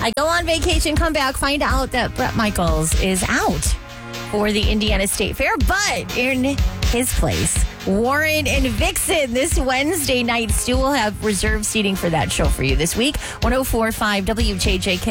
I go on vacation, come back, find out that Bret Michaels is out for the Indiana State Fair, but in his place, Warren and Vixen this Wednesday night. Stu will have reserved seating for that show for you this week. 104.5 WJJK.